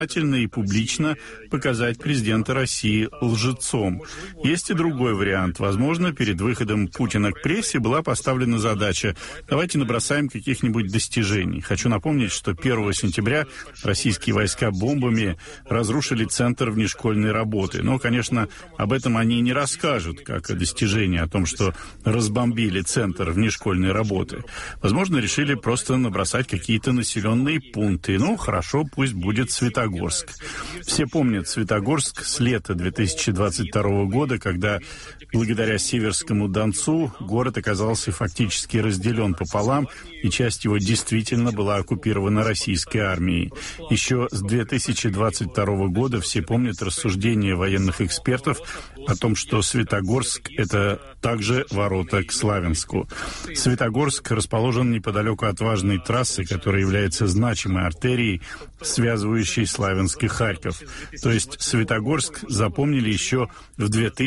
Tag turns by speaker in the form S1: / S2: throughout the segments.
S1: и публично показать президента России лжецом. Есть и другой вариант. Возможно, перед выходом Путина к прессе была поставлена задача: давайте набросаем каких-нибудь достижений. Хочу напомнить, что 1 сентября российские войска бомбами разрушили центр внешкольной работы. Но, конечно, об этом они не расскажут, как о достижении, о том, что разбомбили центр внешкольной работы. Возможно, решили просто набросать какие-то населенные пункты. Ну, хорошо, пусть будет Светогорск. Все помнят Светогорск с лета 2022 года, когда благодаря Северскому Донцу город оказался фактически разделен пополам, и часть его действительно была оккупирована российской армией. Еще с 2022 года все помнят рассуждения военных экспертов о том, что Светогорск — это также ворота к Славянску. Светогорск расположен неподалеку от важной трассы, которая является значимой артерией, связывающей Славянск и Харьков. То есть Светогорск запомнили еще в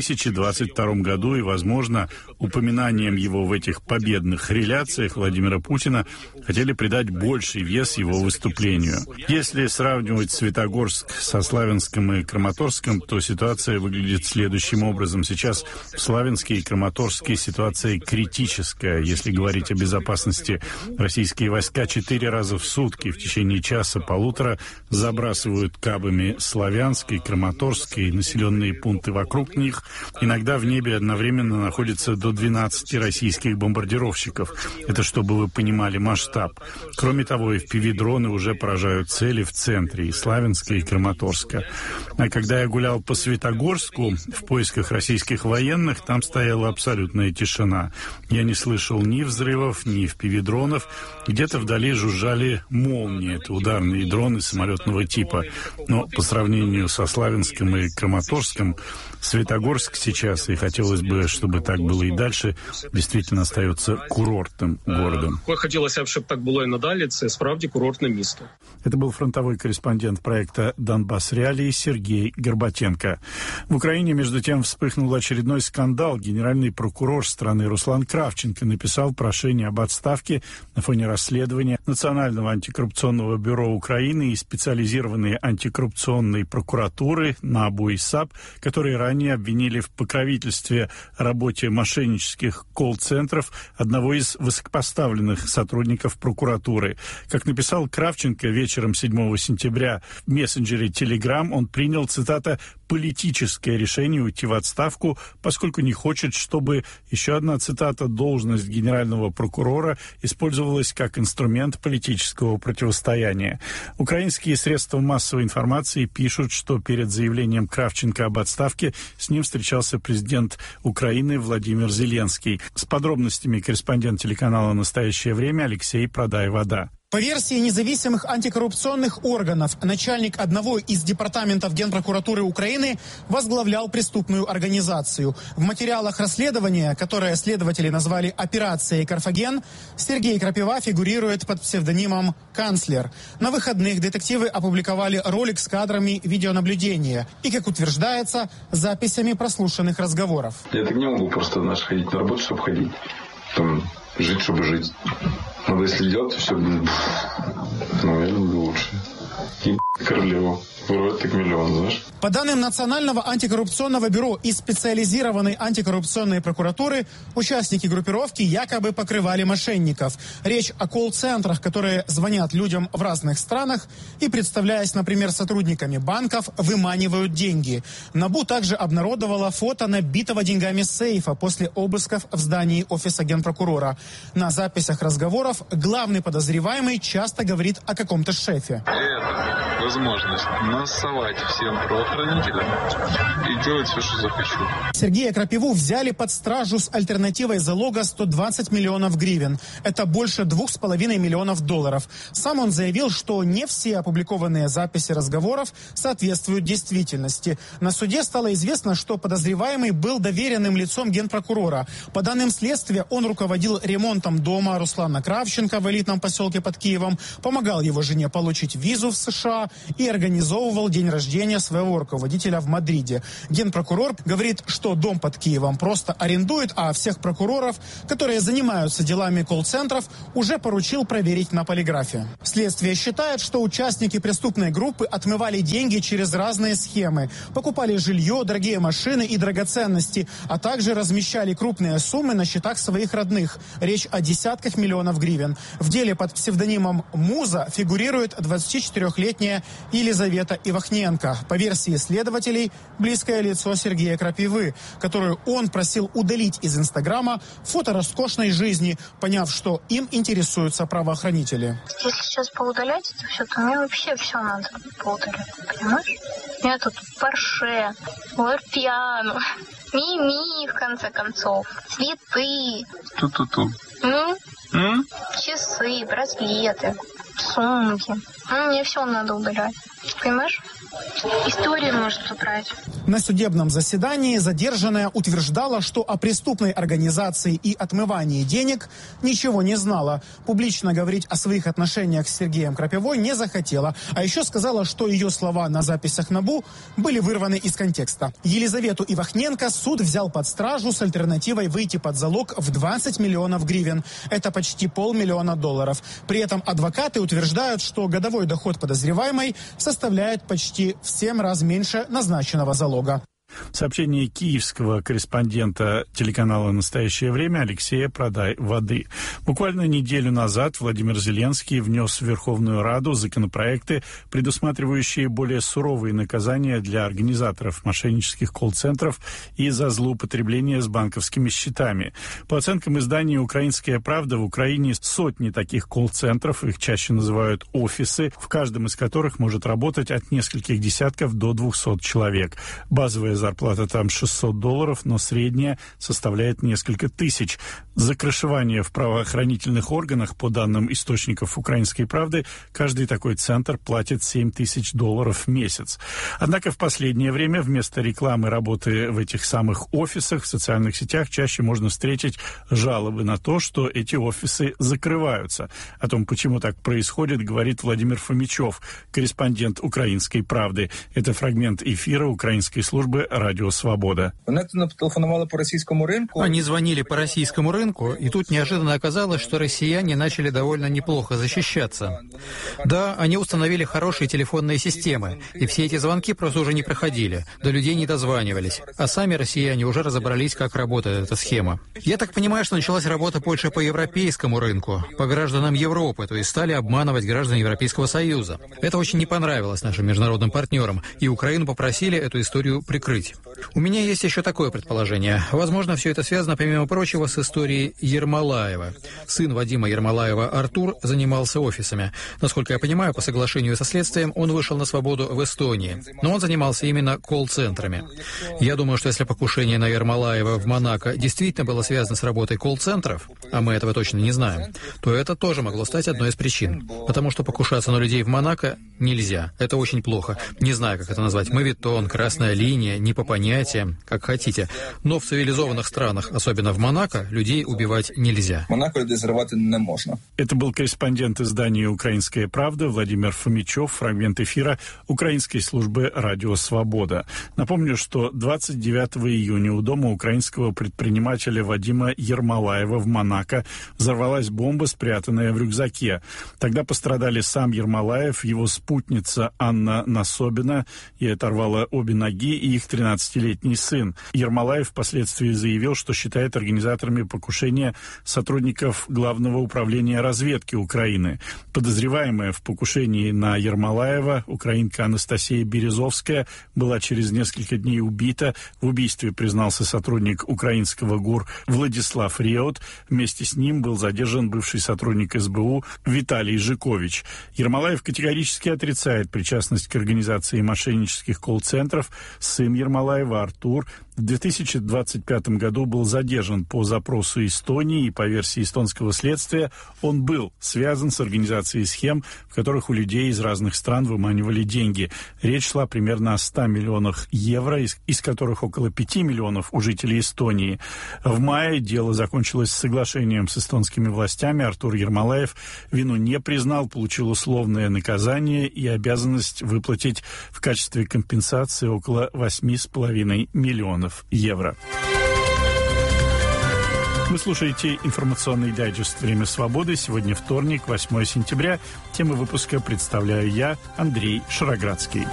S1: 2022 году, и, возможно, упоминанием его в этих победных реляциях Владимира Путина хотели придать больший вес его выступлению. Если сравнивать Светогорск со Славянском и Краматорском, то ситуация выглядит следующим образом. Сейчас в Славянске и Краматорске ситуация критическая. Если говорить о безопасности, российские войска 4 раза в сутки в течение часа-полутора забрасывают кабами Славянск и Краматорск и населенные пункты вокруг них. Иногда в небе одновременно находится до 12 российских бомбардировщиков. Это чтобы вы понимали масштаб. Кроме того, FPV-дроны уже поражают цели в центре и Славянска, и Краматорска. А когда я гулял по Светогорску в поисках российских военных, там стояла абсолютная тишина. Я не слышал ни взрывов, ни FPV-дронов. Где-то вдали жужжали молнии. Это ударные дроны самолетного типа. Но по сравнению со Славянском и Краматорском, Светогорск сейчас, и хотелось бы, чтобы так было и дальше, действительно остается курортным городом.
S2: Хотелось бы, чтобы так было и надалі. Це справді курортне місто.
S1: Это был фронтовой корреспондент проекта «Донбасс Реалии» Сергей Горбатенко. В Украине, между тем, вспыхнул очередной скандал. Генеральный прокурор страны Руслан Кравченко написал прошение об отставке на фоне расследования Национального антикоррупционного бюро Украины и специализированной антикоррупционной прокуратуры НАБУ и САП, которые ранее обвинили в покровительстве работе мошеннических колл-центров одного из высокопоставленных сотрудников прокуратуры. Как написал Кравченко вечером 7 сентября в мессенджере Telegram, он принял, цитата, «политическое решение уйти в отставку, поскольку не хочет, чтобы, еще одна цитата, должность генерального прокурора использовалась как инструмент политического противостояния». Украинские средства массовой информации пишут, что перед заявлением Кравченко об отставке с ним встречался президент Украины Владимир Зеленский. С подробностями корреспондент телеканала «Настоящее время» Алексей Продай-Вода.
S3: По версии независимых антикоррупционных органов, начальник одного из департаментов Генпрокуратуры Украины возглавлял преступную организацию. В материалах расследования, которое следователи назвали «Операцией Карфаген», Сергей Крапива фигурирует под псевдонимом «Канцлер». На выходных детективы опубликовали ролик с кадрами видеонаблюдения и, как утверждается, записями прослушанных разговоров.
S4: Я так не могу просто ходить на работу, чтобы ходить. Там, жить, чтобы жить. Но если идет, то все будет... Ну, я люблю лучше. И королеву. Вроде так миллион, знаешь.
S3: По данным Национального антикоррупционного бюро и специализированной антикоррупционной прокуратуры, участники группировки якобы покрывали мошенников. Речь о колл-центрах, которые звонят людям в разных странах и, представляясь, например, сотрудниками банков, выманивают деньги. НАБУ также обнародовала фото набитого деньгами сейфа после обысков в здании офиса генпрокурора. На записях разговоров главный подозреваемый часто говорит о каком-то шефе.
S4: Это возможность насовать всем правоохранителям и делать все, что захочу.
S3: Сергея Крапиву взяли под стражу с альтернативой залога 120 миллионов гривен. Это больше 2,5 миллионов долларов. Сам он заявил, что не все опубликованные записи разговоров соответствуют действительности. На суде стало известно, что подозреваемый был доверенным лицом генпрокурора. По данным следствия, он руководил ремонтом дома Руслана Кравченко в элитном поселке под Киевом, помогал его жене получить визу в США и организовывал день рождения своего руководителя в Мадриде. Генпрокурор говорит, что дом под Киевом просто арендует, а всех прокуроров, которые занимаются делами колл-центров, уже поручил проверить на полиграфе. Следствие считает, что участники преступной группы отмывали деньги через разные схемы, покупали жилье, дорогие машины и драгоценности, а также размещали крупные суммы на счетах своих родных. Речь о десятках миллионов гривен. В деле под псевдонимом «Муза» фигурирует 24-летняя Елизавета Ивахненко. По версии следователей, близкое лицо Сергея Крапивы, которую он просил удалить из Инстаграма фото роскошной жизни, поняв, что им интересуются правоохранители.
S5: Если сейчас поудалять это все, то мне вообще все надо поудалять, понимаешь? У меня тут Порше, Лорпиано, Мими, в конце концов, цветы.
S4: Ту-ту-ту.
S5: Часы, браслеты, сумки. Мне все надо удалять. Понимаешь? Историю может убрать.
S3: На судебном заседании задержанная утверждала, что о преступной организации и отмывании денег ничего не знала. Публично говорить о своих отношениях с Сергеем Крапивой не захотела. А еще сказала, что ее слова на записях НАБУ были вырваны из контекста. Елизавету Ивахненко суд взял под стражу с альтернативой выйти под залог в 20 миллионов гривен. Это почти $500 000. При этом адвокаты утверждают, что годовой доход подозреваемой составляет почти в 7 раз меньше назначенного залога.
S1: Сообщение киевского корреспондента телеканала «Настоящее время» Алексея Продай-Воды. Буквально неделю назад Владимир Зеленский внес в Верховную Раду законопроекты, предусматривающие более суровые наказания для организаторов мошеннических колл-центров и за злоупотребление с банковскими счетами. По оценкам издания «Украинская правда», в Украине сотни таких колл-центров, их чаще называют офисы, в каждом из которых может работать от нескольких десятков до 200 человек. Базовая зарплата там $600, но средняя составляет несколько тысяч. За крышевание в правоохранительных органах, по данным источников «Украинской правды», каждый такой центр платит $7 000 в месяц. Однако в последнее время вместо рекламы работы в этих самых офисах в социальных сетях чаще можно встретить жалобы на то, что эти офисы закрываются. О том, почему так происходит, говорит Владимир Фомичев, корреспондент «Украинской правды». Это фрагмент эфира украинской службы «Радио Свобода».
S6: Они звонили по российскому рынку, и тут неожиданно оказалось, что россияне начали довольно неплохо защищаться. Да, они установили хорошие телефонные системы, и все эти звонки просто уже не проходили, до людей не дозванивались, а сами россияне уже разобрались, как работает эта схема. Я так понимаю, что началась работа больше по европейскому рынку, по гражданам Европы, то есть стали обманывать граждан Европейского Союза. Это очень не понравилось нашим международным партнерам, и Украину попросили эту историю прикрыть. У меня есть еще такое предположение. Возможно, все это связано, помимо прочего, с историей Ермолаева. Сын Вадима Ермолаева Артур занимался офисами. Насколько я понимаю, по соглашению со следствием, он вышел на свободу в Эстонии. Но он занимался именно колл-центрами. Я думаю, что если покушение на Ермолаева в Монако действительно было связано с работой колл-центров, а мы этого точно не знаем, то это тоже могло стать одной из причин. Потому что покушаться на людей в Монако нельзя. Это очень плохо. Не знаю, как это назвать. Моветон, красная линия, не по понятиям, как хотите. Но в цивилизованных странах, особенно в Монако, людей убивать нельзя.
S7: Монако людей взрывать не можно.
S1: Это был корреспондент издания «Украинская правда» Владимир Фомичев, фрагмент эфира украинской службы «Радио Свобода». Напомню, что 29 июня у дома украинского предпринимателя Вадима Ермолаева в Монако взорвалась бомба, спрятанная в рюкзаке. Тогда пострадали сам Ермолаев, его спутница Анна Насобина, ей оторвала обе ноги, и их 13-летний сын. Ермолаев впоследствии заявил, что считает организаторами покушения сотрудников Главного управления разведки Украины. Подозреваемая в покушении на Ермолаева, украинка Анастасия Березовская, была через несколько дней убита. В убийстве признался сотрудник украинского ГУР Владислав Реут. Вместе с ним был задержан бывший сотрудник СБУ Виталий Жикович. Ермолаев категорически отрицает причастность к организации мошеннических колл-центров. Сын Ермолаева Ермолаева Артур в 2025 году был задержан по запросу Эстонии, и по версии эстонского следствия он был связан с организацией схем, в которых у людей из разных стран выманивали деньги. Речь шла примерно о 100 миллионах евро, из которых около 5 миллионов у жителей Эстонии. В мае дело закончилось соглашением с эстонскими властями. Артур Ермолаев вину не признал, получил условное наказание и обязанность выплатить в качестве компенсации около 8,5 миллионов евро. Вы слушаете информационный дайджест «Время свободы». Сегодня вторник, 8 сентября. Тему выпуска представляю я, Андрей Шароградский.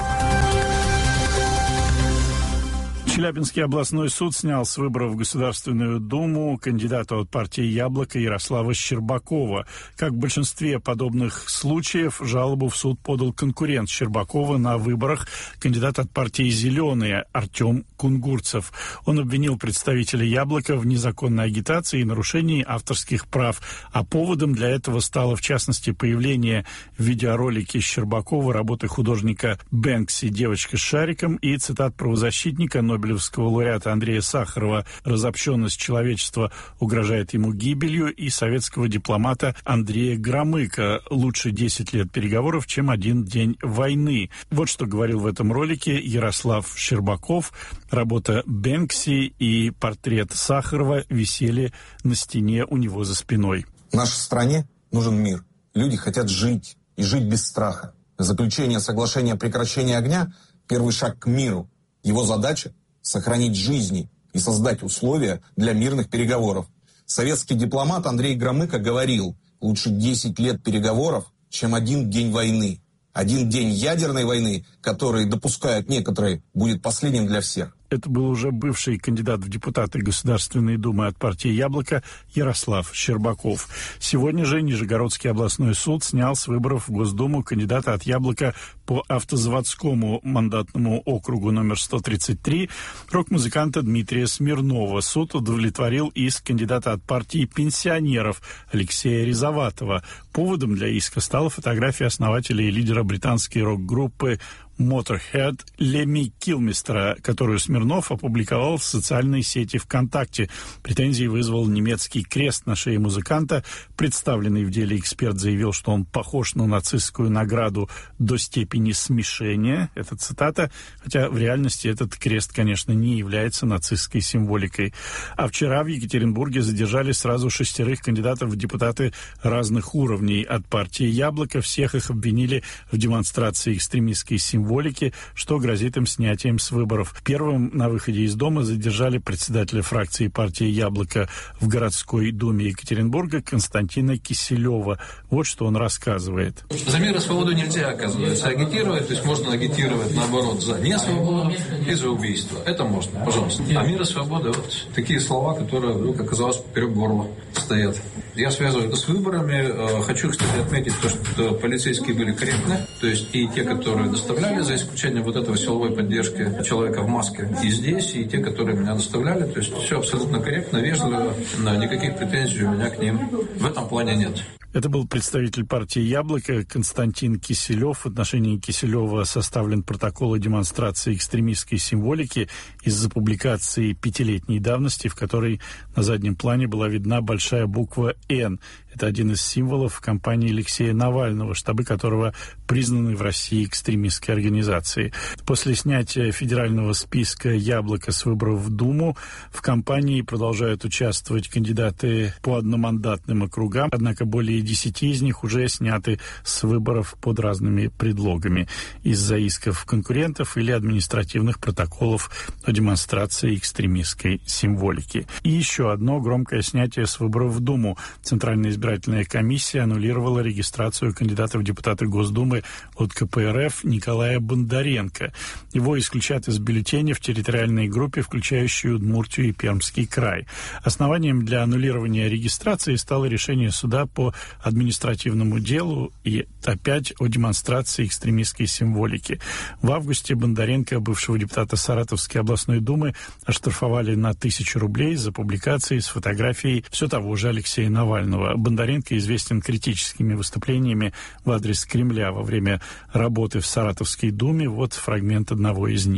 S1: Челябинский областной суд снял с выборов в Государственную Думу кандидата от партии «Яблоко» Ярослава Щербакова. Как в большинстве подобных случаев, жалобу в суд подал конкурент Щербакова на выборах, кандидат от партии «Зеленые» Артем Кунгурцев. Он обвинил представителя «Яблока» в незаконной агитации и нарушении авторских прав. А поводом для этого стало, в частности, появление в видеоролике Щербакова работы художника Бэнкси «Девочка с шариком» и цитат правозащитника Нобелевского лауреата Андрея Сахарова «Разобщенность человечества угрожает ему гибелью» и советского дипломата Андрея Громыка «Лучше 10 лет переговоров, чем 1 день войны». Вот что говорил в этом ролике Ярослав Щербаков. Работа Бэнкси и портрет Сахарова висели на стене у него за спиной.
S8: Нашей стране нужен мир. Люди хотят жить и жить без страха. Заключение соглашения о прекращении огня – первый шаг к миру. Его задача – сохранить жизни и создать условия для мирных переговоров. Советский дипломат Андрей Громыко говорил: лучше 10 лет переговоров, чем 1 день войны. 1 день ядерной войны, который допускают некоторые, будет последним для всех.
S1: Это был уже бывший кандидат в депутаты Государственной Думы от партии «Яблоко» Ярослав Щербаков. Сегодня же Нижегородский областной суд снял с выборов в Госдуму кандидата от «Яблока» по автозаводскому мандатному округу номер 133 рок-музыканта Дмитрия Смирнова. Суд удовлетворил иск кандидата от партии пенсионеров Алексея Резоватова. Поводом для иска стала фотография основателя и лидера британской рок-группы Motorhead Лемми Килмистера, которую Смирнов опубликовал в социальной сети ВКонтакте. Претензии вызвал немецкий крест на шее музыканта. Представленный в деле эксперт заявил, что он похож на нацистскую награду до степени смешения. Это цитата, хотя в реальности этот крест, конечно, не является нацистской символикой. А вчера в Екатеринбурге задержали сразу 6 кандидатов в депутаты разных уровней от партии «Яблоко». Всех их обвинили в демонстрации экстремистской символики, что грозит им снятием с выборов. Первым на выходе из дома задержали председателя фракции партии «Яблоко» в городской думе Екатеринбурга Константина Киселева. Вот что он рассказывает.
S9: За мир и свободу нельзя, оказывается, агитировать. То есть можно агитировать, наоборот, за несвободу и за убийство. Это можно, пожалуйста. А мир и свобода — вот такие слова, которые вдруг оказалось поперек горла стоят. Я связываю это с выборами. Хочу, кстати, отметить то, что полицейские были корректны. То есть и те, которые доставляли, за исключением вот этого силовой поддержки человека в маске, и здесь, и те, которые меня доставляли. То есть все абсолютно корректно, вежливо. Никаких претензий у меня к ним в этом плане нет.
S1: Это был представитель партии «Яблоко» Константин Киселев. В отношении Киселева составлен протокол о демонстрации экстремистской символики из-за публикации 5-летней давности, в которой на заднем плане была видна большая буква «Н». Это один из символов кампании Алексея Навального, штабы которого признаны в России экстремистской организацией. После снятия федерального списка «Яблоко» с выборов в Думу в кампании продолжают участвовать кандидаты по одномандатным округам, однако более 10 из них уже сняты с выборов под разными предлогами из-за исков конкурентов или административных протоколов о демонстрации экстремистской символики. И еще одно громкое снятие с выборов в Думу. Центральная избирательная комиссия аннулировала регистрацию кандидата в депутаты Госдумы от КПРФ Николая Бондаренко. Его исключат из бюллетеня в территориальной группе, включающей Удмуртию и Пермский край. Основанием для аннулирования регистрации стало решение суда по административному делу и опять о демонстрации экстремистской символики. В августе Бондаренко, бывшего депутата Саратовской областной думы, оштрафовали на 1000 рублей за публикации с фотографией все того же Алексея Навального. Бондаренко известен критическими выступлениями в адрес Кремля во время работы в Саратовской думе. Вот фрагмент одного из них.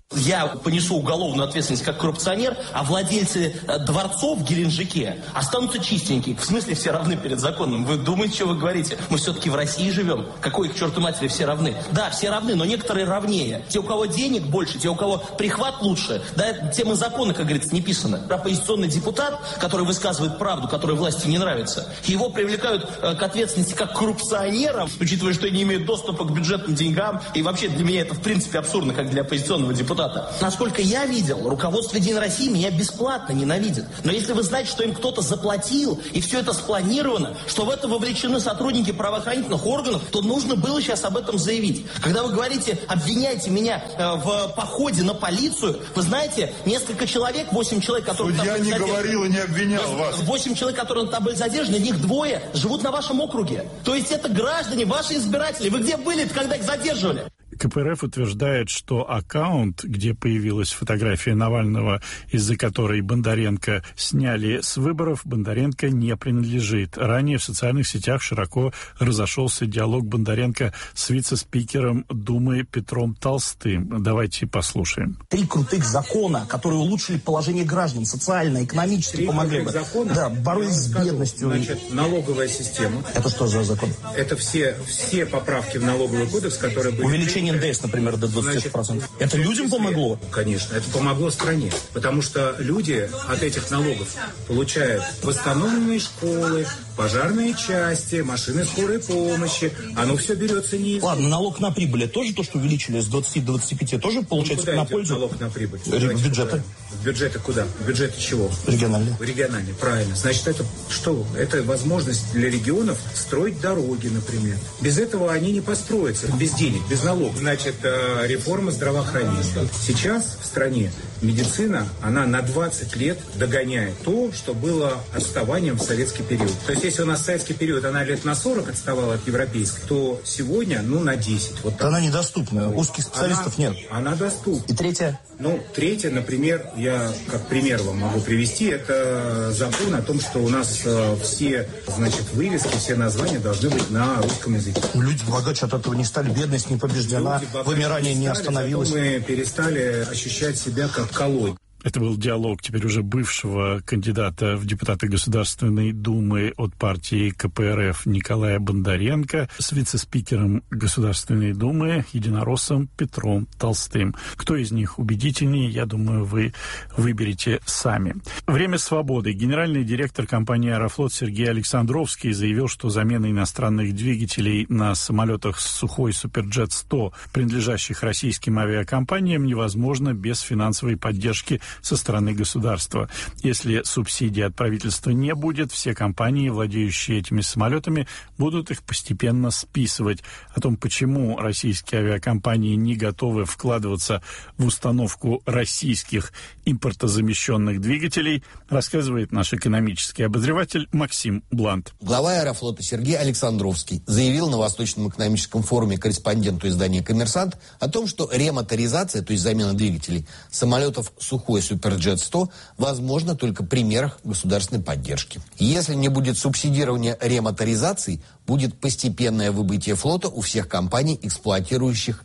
S10: Я понесу уголовную ответственность как коррупционер, а владельцы дворцов в Геленджике останутся чистенькие. В смысле все равны перед законом? Вы думаете, что вы говорите? Мы все-таки в России живем. Какой их к черту матери все равны? Да, все равны, но некоторые равнее. Те, у кого денег больше, те, у кого прихват лучше. Да, тем и законы, как говорится, не писаны. Оппозиционный депутат, который высказывает правду, которая власти не нравится, его привлекают к ответственности как коррупционера, учитывая, что они не имеют доступа к бюджетным деньгам. И вообще для меня это в принципе абсурдно, как для оппозиционного депутата. Насколько я видел, руководство «Единой России» меня бесплатно ненавидит. Но если вы знаете, что им кто-то заплатил, и все это спланировано, что в это вовлечены сотрудники правоохранительных органов, то нужно было сейчас об этом заявить. Когда вы говорите, обвиняете меня в походе на полицию, вы знаете, несколько человек, 8 человек, которые
S11: Судья
S10: там были
S11: не говорил и не обвинял вас.
S10: 8 человек, которые там были задержаны, из них 2 живут на вашем округе. То есть это граждане, ваши избиратели. Вы где были, когда их задерживали?
S1: КПРФ утверждает, что аккаунт, где появилась фотография Навального, из-за которой Бондаренко сняли с выборов, Бондаренко не принадлежит. Ранее в социальных сетях широко разошелся диалог Бондаренко с вице-спикером Думы Петром Толстым. Давайте послушаем.
S10: 3 крутых закона, которые улучшили положение граждан, социально, экономически помогли бы.
S12: Закона,
S10: да, боролись с бедностью.
S12: Значит, налоговая система.
S10: Это что за закон?
S12: Это все поправки в налоговый кодекс, которые были...
S10: Увеличение НДС, например, до 20%. Это людям помогло?
S12: Конечно, это помогло стране. Потому что люди от этих налогов получают восстановленные школы, пожарные части, машины скорой помощи. Оно все берется не...
S10: Ладно, налог на прибыль тоже то, что увеличили с 20 до 25, тоже получается на пользу?
S12: Налог на прибыль?
S10: В бюджеты.
S12: В бюджеты куда? В бюджеты чего?
S10: Региональные.
S12: Региональные, правильно. Значит, это что? Это возможность для регионов строить дороги, например. Без этого они не построятся. Без денег, без налогов. Значит, реформа здравоохранения. Сейчас в стране медицина, она на 20 лет догоняет то, что было отставанием в советский период. То есть, если у нас в советский период она лет на 40 отставала от европейской, то сегодня, на 10. Вот так.
S10: Она недоступна. Узких специалистов нет.
S12: Она доступна.
S10: И третья?
S12: Третье, например, я как пример вам могу привести, это закон о том, что у нас все, вывески, все названия должны быть на русском языке.
S10: Люди богаче от этого не стали, бедность не побеждена, вымирание не остановилось.
S12: Мы перестали ощущать себя как колой.
S1: Это был диалог теперь уже бывшего кандидата в депутаты Государственной Думы от партии КПРФ Николая Бондаренко с вице-спикером Государственной Думы, единороссом Петром Толстым. Кто из них убедительнее, я думаю, вы выберете сами. Время свободы. Генеральный директор компании «Аэрофлот» Сергей Александровский заявил, что замена иностранных двигателей на самолетах Сухой Суперджет-100, принадлежащих российским авиакомпаниям, невозможно без финансовой поддержки со стороны государства. Если субсидий от правительства не будет, все компании, владеющие этими самолетами, будут их постепенно списывать. О том, почему российские авиакомпании не готовы вкладываться в установку российских импортозамещенных двигателей, рассказывает наш экономический обозреватель Максим Блант.
S13: Глава «Аэрофлота» Сергей Александровский заявил на Восточном экономическом форуме корреспонденту издания «Коммерсант» о том, что ремоторизация, то есть замена двигателей самолетов «Сухой Суперджет-100» возможно только при мерах государственной поддержки. Если не будет субсидирования ремоторизации, будет постепенное выбытие флота у всех компаний, эксплуатирующих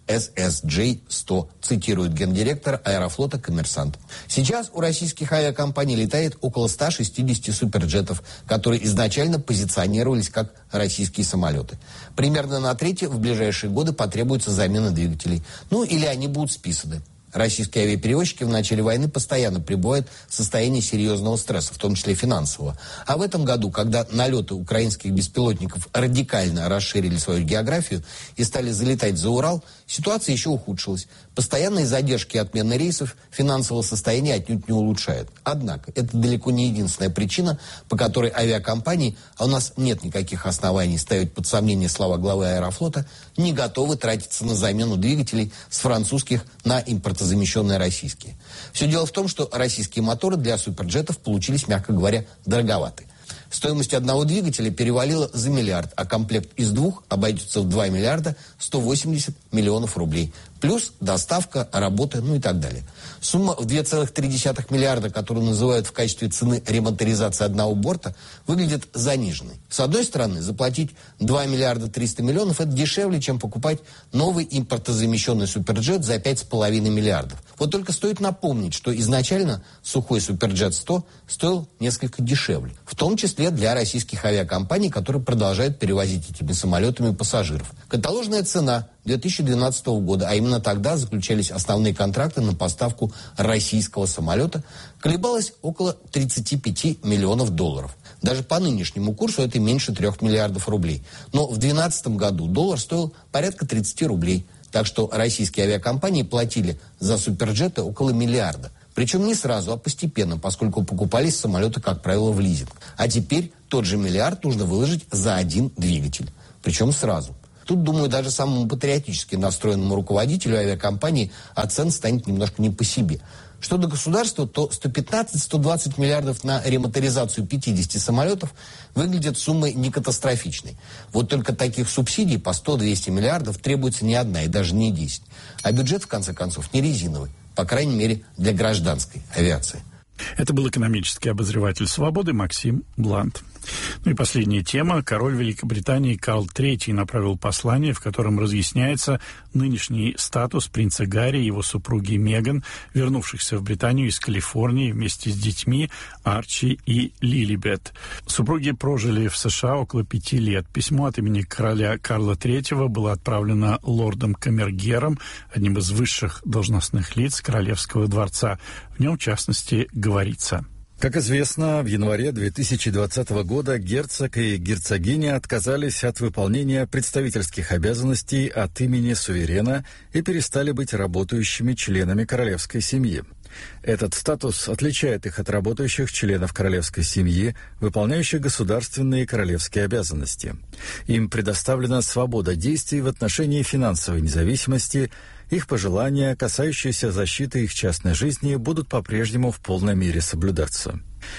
S13: SSJ-100, цитирует гендиректор «Аэрофлота» «Коммерсант». Сейчас у российских авиакомпаний летает около 160 суперджетов, которые изначально позиционировались как российские самолеты. Примерно на треть в ближайшие годы потребуется замена двигателей. Или они будут списаны. Российские авиаперевозчики в начале войны постоянно пребывают в состоянии серьезного стресса, в том числе финансового. А в этом году, когда налеты украинских беспилотников радикально расширили свою географию и стали залетать за Урал, ситуация еще ухудшилась. Постоянные задержки и отмены рейсов финансового состояния отнюдь не улучшают. Однако, это далеко не единственная причина, по которой авиакомпании, а у нас нет никаких оснований ставить под сомнение слова главы «Аэрофлота», не готовы тратиться на замену двигателей с французских на импортозамещенные российские. Все дело в том, что российские моторы для суперджетов получились, мягко говоря, дороговаты. Стоимость одного двигателя перевалила за миллиард, а комплект из двух обойдется в 2 миллиарда 180 миллионов рублей. Плюс доставка, работа, и так далее. Сумма в 2,3 миллиарда, которую называют в качестве цены ремонтаризации одного борта, выглядит заниженной. С одной стороны, заплатить 2 миллиарда 300 миллионов – это дешевле, чем покупать новый импортозамещенный суперджет за 5,5 миллиардов. Вот только стоит напомнить, что изначально сухой суперджет-100 стоил несколько дешевле. В том числе для российских авиакомпаний, которые продолжают перевозить этими самолетами пассажиров. Каталожная цена 2012 года, а именно тогда заключались основные контракты на поставку российского самолета, колебалась около 35 миллионов долларов. Даже по нынешнему курсу это меньше 3 миллиардов рублей. Но в 2012 году доллар стоил порядка 30 рублей. Так что российские авиакомпании платили за суперджеты около миллиарда. Причем не сразу, а постепенно, поскольку покупались самолеты, как правило, в лизинг. А теперь тот же миллиард нужно выложить за один двигатель. Причем сразу. Тут, думаю, даже самому патриотически настроенному руководителю авиакомпании от цен станет немножко не по себе. Что до государства, то 115-120 миллиардов на ремоторизацию 50 самолетов выглядят суммой не катастрофичной. Вот только таких субсидий по 100-200 миллиардов требуется не одна и даже не 10. А бюджет, в конце концов, не резиновый. По крайней мере, для гражданской авиации.
S1: Это был экономический обозреватель «Свободы» Максим Блант. И последняя тема. Король Великобритании Карл III направил послание, в котором разъясняется нынешний статус принца Гарри и его супруги Меган, вернувшихся в Британию из Калифорнии вместе с детьми Арчи и Лилибет. Супруги прожили в США около 5 лет. Письмо от имени короля Карла III было отправлено лордом Камергером, одним из высших должностных лиц Королевского дворца. В нем, в частности, говорится:
S11: как известно, в январе 2020 года герцог и герцогиня отказались от выполнения представительских обязанностей от имени суверена и перестали быть работающими членами королевской семьи. Этот статус отличает их от работающих членов королевской семьи, выполняющих государственные и королевские обязанности. Им предоставлена свобода действий в отношении финансовой независимости. Их пожелания, касающиеся защиты их частной жизни, будут по-прежнему в полной мере соблюдаться.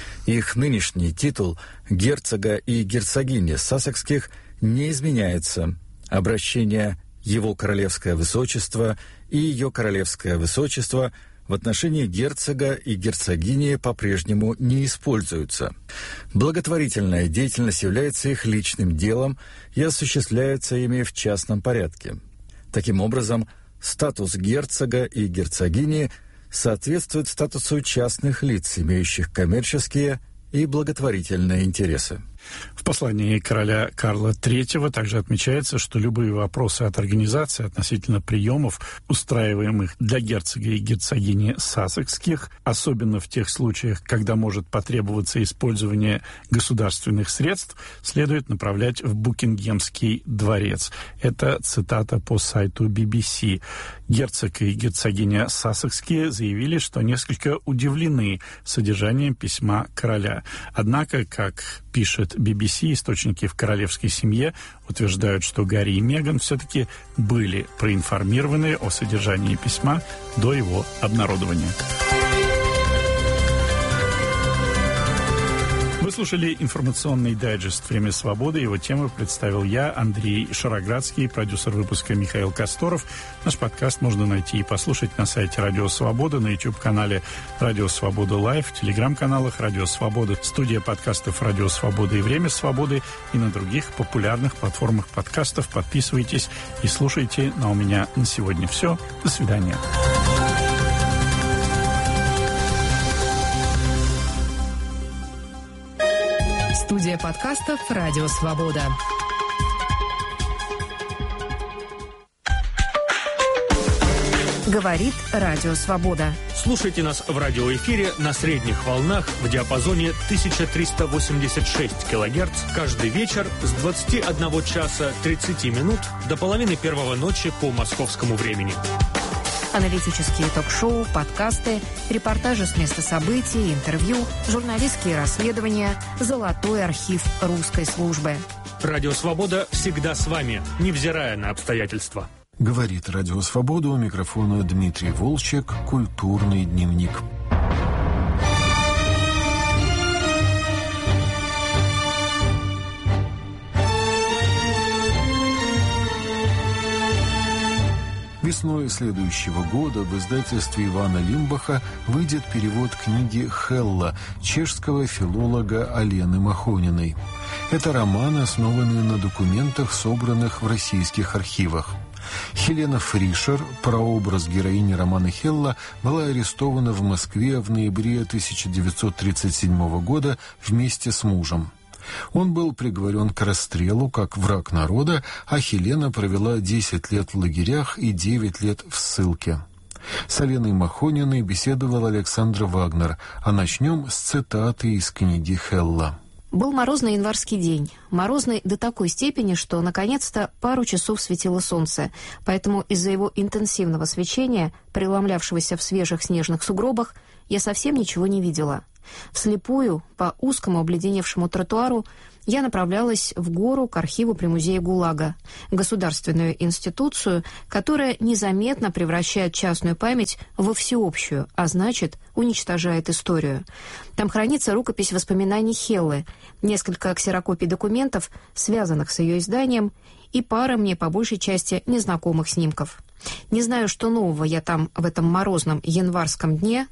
S11: Их нынешний титул герцога и герцогини Сассекских не изменяется. Обращение «Его Королевское Высочество» и «Ее Королевское Высочество» в отношении герцога и герцогини по-прежнему не используются. Благотворительная деятельность является их личным делом и осуществляется ими в частном порядке. Таким образом, статус герцога и герцогини соответствует статусу частных лиц, имеющих коммерческие и благотворительные интересы.
S1: В послании короля Карла III также отмечается, что любые вопросы от организации относительно приемов, устраиваемых для герцога и герцогини Сассекских, особенно в тех случаях, когда может потребоваться использование государственных средств, следует направлять в Букингемский дворец. Это цитата по сайту BBC. Герцог и герцогиня Сассекские заявили, что несколько удивлены содержанием письма короля. Однако, как пишет BBC, источники в королевской семье утверждают, что Гарри и Меган все-таки были проинформированы о содержании письма до его обнародования. Вы слушали информационный дайджест «Время свободы». Его тему представил я, Андрей Шароградский, продюсер выпуска Михаил Косторов. Наш подкаст можно найти и послушать на сайте Радио Свобода, на YouTube-канале Радио Свобода Лайв, в телеграм-каналах Радио Свобода, студия подкастов Радио Свобода и Время свободы и на других популярных платформах подкастов. Подписывайтесь и слушайте. А у меня на сегодня все. До свидания.
S14: Студия подкастов «Радио Свобода». Говорит Радио Свобода.
S15: Слушайте нас в радиоэфире на средних волнах в диапазоне 1386 кГц каждый вечер с 21 часа 30 минут до половины первого ночи по московскому времени.
S14: Аналитические ток-шоу, подкасты, репортажи с места событий, интервью, журналистские расследования, золотой архив русской службы.
S15: Радио Свобода всегда с вами, невзирая на обстоятельства.
S16: Говорит Радио Свобода, у микрофона Дмитрий Волчек, «Культурный дневник». Весной следующего года в издательстве Ивана Лимбаха выйдет перевод книги «Хелла» чешского филолога Алены Махониной. Это роман, основанный на документах, собранных в российских архивах. Хелена Фришер, прообраз героини романа «Хелла», была арестована в Москве в ноябре 1937 года вместе с мужем. Он был приговорен к расстрелу как враг народа, а Хелена провела 10 лет в лагерях и 9 лет в ссылке. С Аленой Махониной беседовал Александр Вагнер, а начнем с цитаты из книги «Хелла».
S14: Был морозный январский день. Морозный до такой степени, что, наконец-то, пару часов светило солнце. Поэтому из-за его интенсивного свечения, преломлявшегося в свежих снежных сугробах, я совсем ничего не видела. Вслепую, по узкому обледеневшему тротуару, я направлялась в гору к архиву при музее ГУЛАГа, государственную институцию, которая незаметно превращает частную память во всеобщую, а значит, уничтожает историю. Там хранится рукопись воспоминаний Хеллы, несколько ксерокопий документов, связанных с ее изданием, и пара мне по большей части незнакомых снимков. Не знаю, что нового я там в этом морозном январском дне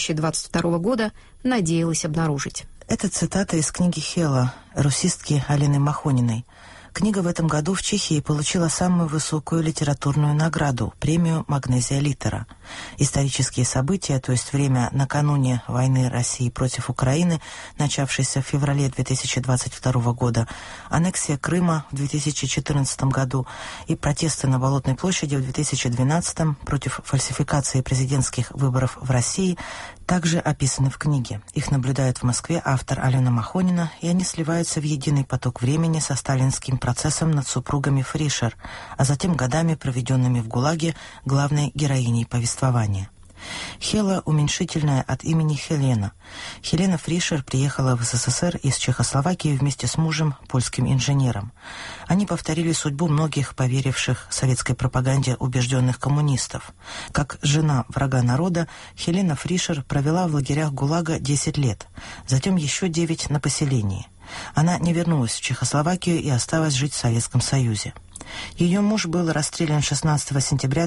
S14: 2022 года надеялась обнаружить.
S17: Это цитата из книги «Хелла» русистки Алены Махониной. Книга в этом году в Чехии получила самую высокую литературную награду – премию «Магнезия Литера». Исторические события, то есть время накануне войны России против Украины, начавшейся в феврале 2022 года, аннексия Крыма в 2014 году и протесты на Болотной площади в 2012 против фальсификации президентских выборов в России – также описаны в книге. Их наблюдает в Москве автор Алена Махонина, и они сливаются в единый поток времени со сталинским процессом над супругами Фришер, а затем годами, проведенными в ГУЛАГе, главной героиней повествования. Хелла – уменьшительное от имени Хелена. Хелена Фришер приехала в СССР из Чехословакии вместе с мужем, польским инженером. Они повторили судьбу многих поверивших советской пропаганде убежденных коммунистов. Как жена врага народа, Хелена Фришер провела в лагерях ГУЛАГа 10 лет, затем еще 9 на поселении. Она не вернулась в Чехословакию и осталась жить в Советском Союзе. Ее муж был расстрелян 16 сентября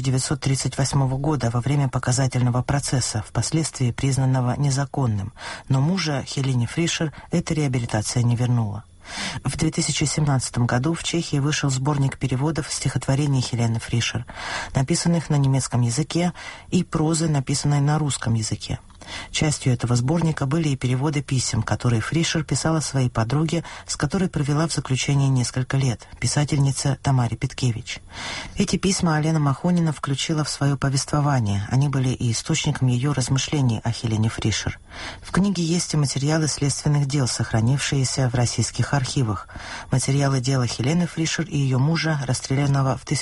S17: 1938 года во время показательного процесса, впоследствии признанного незаконным, но мужа Хелене Фришер эта реабилитация не вернула. В 2017 году в Чехии вышел сборник переводов стихотворений Хелены Фришер, написанных на немецком языке, и прозы, написанной на русском языке. Частью этого сборника были и переводы писем, которые Фришер писала своей подруге, с которой провела в заключении несколько лет, писательнице Тамаре Петкевич. Эти письма Алена Махонина включила в свое повествование. Они были и источником ее размышлений о Хелене Фришер. В книге есть и материалы следственных дел, сохранившиеся в российских архивах. Материалы дела Хелены Фришер и ее мужа, расстрелянного в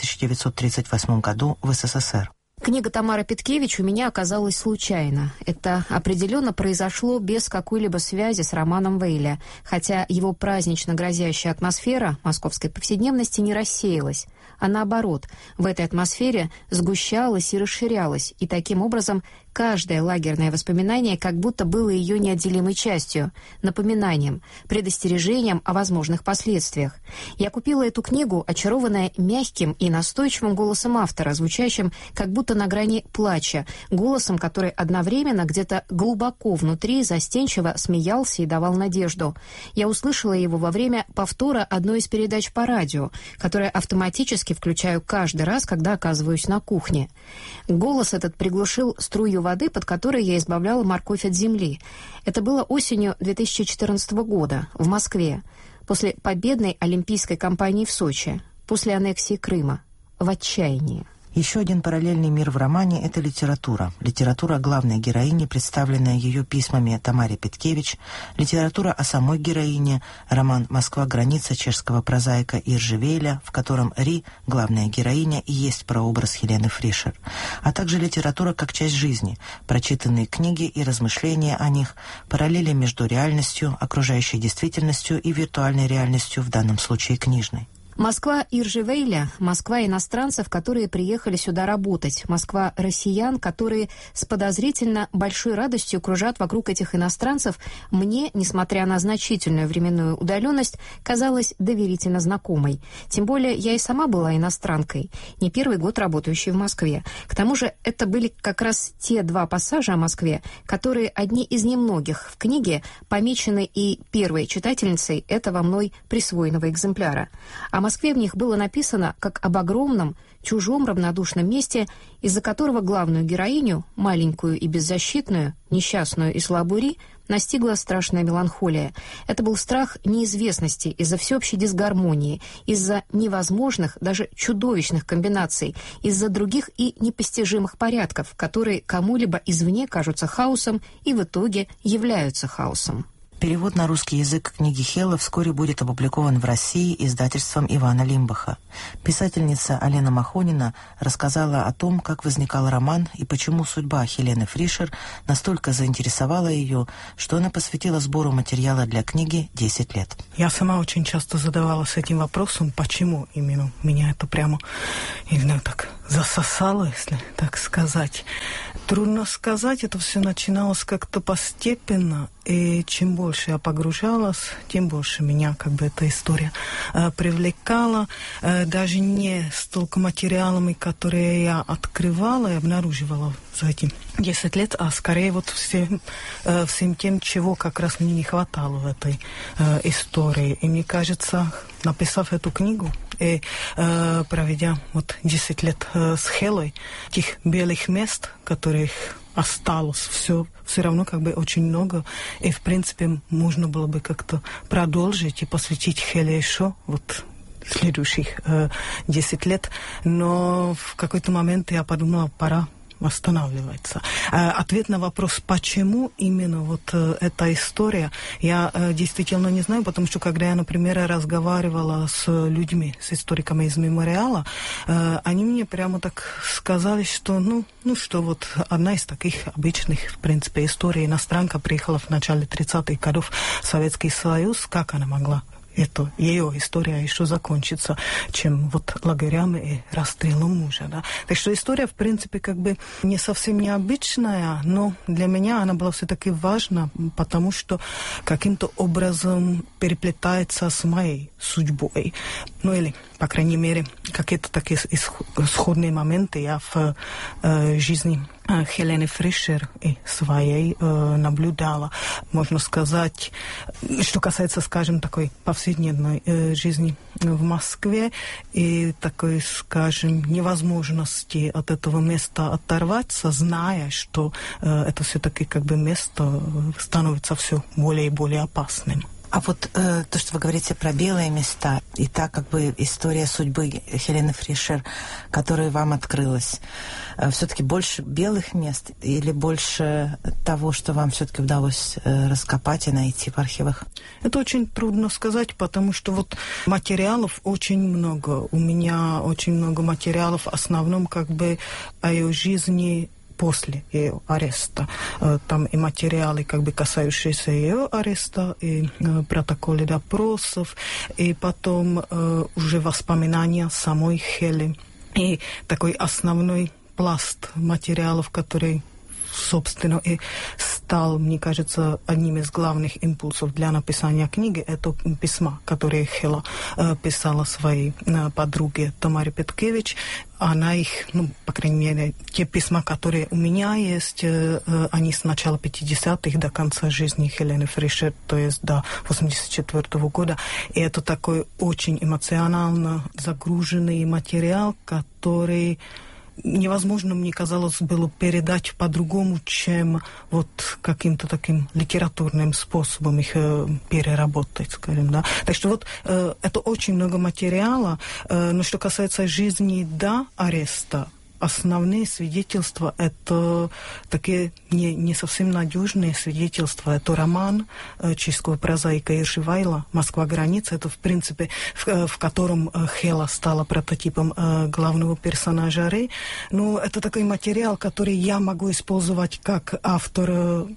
S17: 1938 году в СССР.
S14: Книга Тамары Петкевич у меня оказалась случайно. Это определенно произошло без какой-либо связи с романом Вейля, хотя его празднично грозящая атмосфера московской повседневности не рассеялась, а наоборот, в этой атмосфере сгущалась и расширялась, и таким образом каждое лагерное воспоминание как будто было ее неотделимой частью, напоминанием, предостережением о возможных последствиях. Я купила эту книгу, очарованная мягким и настойчивым голосом автора, звучащим как будто на грани плача, голосом, который одновременно где-то глубоко внутри застенчиво смеялся и давал надежду. Я услышала его во время повтора одной из передач по радио, которое автоматически включаю каждый раз, когда оказываюсь на кухне. Голос этот приглушил струю воды, под которой я избавляла морковь от земли. Это было осенью 2014 года в Москве, после победной олимпийской кампании в Сочи, после аннексии Крыма, в отчаянии.
S17: Еще один параллельный мир в романе – это литература. Литература главной героини, представленная ее письмами Тамаре Петкевич, литература о самой героине, роман «Москва. Граница» чешского прозаика Иржи Вейля, в котором Ри, главная героиня, и есть прообраз Хелены Фришер, а также литература как часть жизни, прочитанные книги и размышления о них, параллели между реальностью, окружающей действительностью и виртуальной реальностью, в данном случае книжной.
S14: Москва Иржевейля, Москва иностранцев, которые приехали сюда работать, Москва россиян, которые с подозрительно большой радостью кружат вокруг этих иностранцев, мне, несмотря на значительную временную удаленность, казалась доверительно знакомой. Тем более я и сама была иностранкой, не первый год работающей в Москве. К тому же это были как раз те два пассажа о Москве, которые одни из немногих в книге помечены и первой читательницей этого мной присвоенного экземпляра. О Москве в них было написано как об огромном, чужом равнодушном месте, из-за которого главную героиню, маленькую и беззащитную, несчастную и слабую, настигла страшная меланхолия. Это был страх неизвестности из-за всеобщей дисгармонии, из-за невозможных, даже чудовищных комбинаций, из-за других и непостижимых порядков, которые кому-либо извне кажутся хаосом и в итоге являются хаосом.
S17: Перевод на русский язык книги Хелла вскоре будет опубликован в России издательством Ивана Лимбаха. Писательница Алена Махонина рассказала о том, как возникал роман и почему судьба Хелены Фришер настолько заинтересовала ее, что она посвятила сбору материала для книги 10 лет.
S18: Я сама очень часто задавалась этим вопросом, почему именно меня это прямо, не знаю, так засосало, если так сказать. Трудно сказать, это все начиналось как-то постепенно, и чем больше я погружалась, тем больше меня эта история привлекала. Даже не столько материалами, которые я открывала и обнаруживала за эти 10 лет, а скорее всем тем, чего как раз мне не хватало в этой истории. И мне кажется, написав эту книгу и проведя 10 лет с Хеллой, тех белых мест, которых осталось все равно очень много, и в принципе можно было бы как-то продолжить и посвятить Хелле еще следующих 10 лет, но в какой-то момент я подумала, пора останавливается. Ответ на вопрос, почему именно эта история, я действительно не знаю, потому что когда я, например, разговаривала с людьми, с историками из мемориала, они мне прямо так сказали, что что одна из таких обычных, в принципе, историй, иностранка приехала в начале 30-х годов в Советский Союз, как она могла ее история еще закончится, чем лагерями и расстрелом мужа. Да? Так что история, в принципе, не совсем необычная, но для меня она была все-таки важна, потому что каким-то образом переплетается с моей судьбой. Или, по крайней мере, какие-то такие исходные моменты я в жизни Хелены Фришер и своей наблюдала. Можно сказать, что касается, скажем, такой повседневной жизни в Москве и такой, скажем, невозможности от этого места оторваться, зная, что это все-таки место становится все более и более опасным.
S17: А то, что вы говорите про белые места, и та история судьбы Хелены Фришер, которая вам открылась, все-таки больше белых мест или больше того, что вам все-таки удалось раскопать и найти в архивах?
S18: Это очень трудно сказать, потому что материалов очень много. У меня очень много материалов, в основном о ее жизни после ее ареста. Там и материалы, касающиеся ее ареста, и протоколы допросов, и потом уже воспоминания самой Хелли. И такой основной пласт материалов, который, собственно, и стал, мне кажется, одним из главных импульсов для написания книги, это письма, которые Хелла писала своей подруге Тамаре Петкевич. Она их, по крайней мере, те письма, которые у меня есть, они с начала 50-х до конца жизни Хелены Фришер, то есть до 1984 года. И это такой очень эмоционально загруженный материал, который невозможно, мне казалось, было передать по-другому, чем каким-то таким литературным способом их переработать, скажем, да. Так что это очень много материала, но что касается жизни до ареста, основные свидетельства — это такие не совсем надежные свидетельства. Это роман чешского прозаика Иржевайла «Москва граница». Это, в принципе, в котором Хелла стала прототипом главного персонажа Рей. Но это такой материал, который я могу использовать как автор